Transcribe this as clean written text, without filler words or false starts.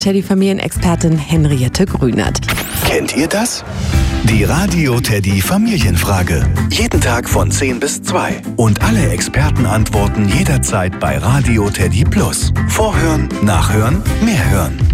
Teddy-Familienexpertin Henriette Grünert. Kennt ihr das? Die Radio Teddy Familienfrage. Jeden Tag von 10 bis 2. Und alle Experten antworten jederzeit bei Radio Teddy Plus. Vorhören, nachhören, mehr hören.